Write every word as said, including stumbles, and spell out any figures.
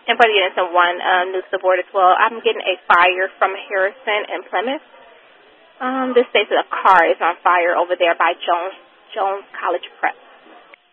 And for the Unison One um, news to board as well, I'm getting a fire from Harrison and Plymouth. Um, this states that a car is on fire over there by Jones Jones College Prep.